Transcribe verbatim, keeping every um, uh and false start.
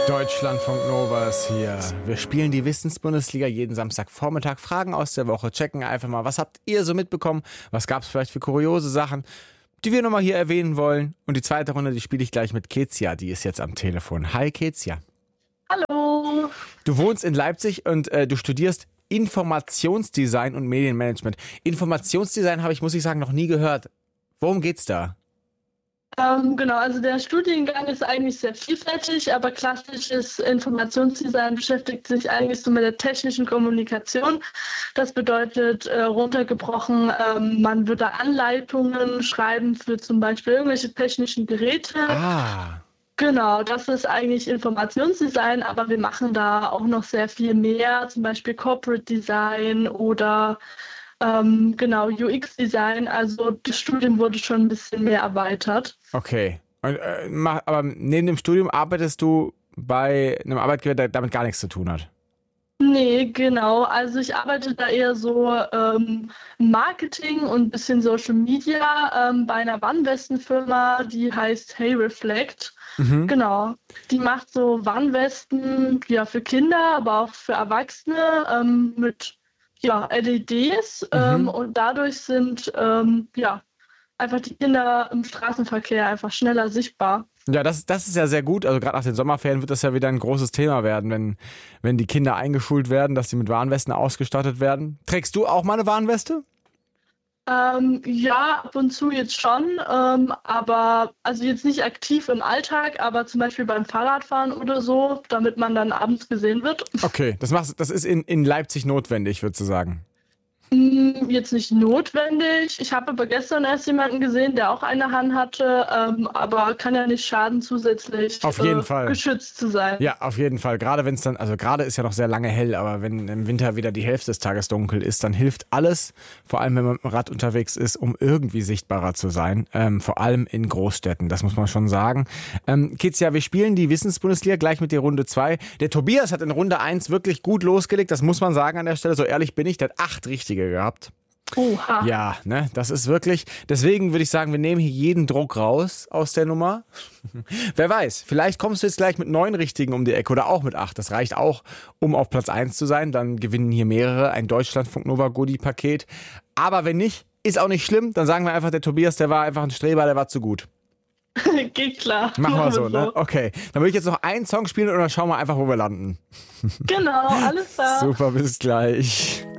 Deutschlandfunk Nova ist hier. Wir spielen die Wissensbundesliga jeden Samstagvormittag. Fragen aus der Woche, checken einfach mal, was habt ihr so mitbekommen? Was gab es vielleicht für kuriose Sachen, die wir nochmal hier erwähnen wollen? Und die zweite Runde, die spiele ich gleich mit Kezia. Die ist jetzt am Telefon. Hi Kezia. Hallo. Du wohnst in Leipzig und äh, du studierst Informationsdesign und Medienmanagement. Informationsdesign habe ich, muss ich sagen, noch nie gehört. Worum geht's da? Ähm, genau, also der Studiengang ist eigentlich sehr vielfältig, aber klassisches Informationsdesign beschäftigt sich eigentlich so mit der technischen Kommunikation. Das bedeutet, äh, runtergebrochen, ähm, man würde Anleitungen schreiben für zum Beispiel irgendwelche technischen Geräte. Ah. Genau, das ist eigentlich Informationsdesign, aber wir machen da auch noch sehr viel mehr, zum Beispiel Corporate Design oder ähm, genau U X-Design. Also das Studium wurde schon ein bisschen mehr erweitert. Okay. Und, äh, mach, aber neben dem Studium arbeitest du bei einem Arbeitgeber, der damit gar nichts zu tun hat? Nee, genau. Also ich arbeite da eher so ähm, Marketing und ein bisschen Social Media ähm, bei einer Warnwestenfirma, die heißt Hey Reflect. Mhm. Genau. Die macht so Warnwesten ja, für Kinder, aber auch für Erwachsene ähm, mit ja, L E Ds. Ähm, Mhm. und dadurch sind ähm, ja, einfach die Kinder im Straßenverkehr einfach schneller sichtbar. Ja, das, das ist ja sehr gut. Also gerade nach den Sommerferien wird das ja wieder ein großes Thema werden, wenn, wenn die Kinder eingeschult werden, dass sie mit Warnwesten ausgestattet werden. Trägst du auch mal eine Warnweste? Ähm, ja, ab und zu jetzt schon, ähm, aber also jetzt nicht aktiv im Alltag, aber zum Beispiel beim Fahrradfahren oder so, damit man dann abends gesehen wird. Okay, das, machst, das ist in, in Leipzig notwendig, würdest du sagen. Hm, Jetzt nicht notwendig. Ich habe aber gestern erst jemanden gesehen, der auch eine Han hatte, ähm, aber kann ja nicht schaden, zusätzlich Auf jeden äh, Fall. geschützt zu sein. Ja, auf jeden Fall. Gerade wenn es dann, also gerade ist ja noch sehr lange hell, aber wenn im Winter wieder die Hälfte des Tages dunkel ist, dann hilft alles, vor allem wenn man mit dem Rad unterwegs ist, um irgendwie sichtbarer zu sein. Ähm, vor allem in Großstädten, das muss man schon sagen. Ähm, Kezia, wir spielen die Wissensbundesliga gleich mit der Runde zwei. Der Tobias hat in Runde eins wirklich gut losgelegt, das muss man sagen an der Stelle. So ehrlich bin ich, der hat acht richtige gehabt. Oha. Ja, ne, das ist wirklich, deswegen würde ich sagen, wir nehmen hier jeden Druck raus aus der Nummer. Wer weiß, vielleicht kommst du jetzt gleich mit neun Richtigen um die Ecke oder auch mit acht. Das reicht auch, um auf Platz eins zu sein. Dann gewinnen hier mehrere ein Deutschlandfunk Nova Goodie-Paket. Aber wenn nicht, ist auch nicht schlimm. Dann sagen wir einfach, der Tobias, der war einfach ein Streber, der war zu gut. Geht klar. Machen wir so, ne? Okay, dann würde ich jetzt noch einen Song spielen und dann schauen wir einfach, wo wir landen. Genau, alles klar. Super, bis gleich.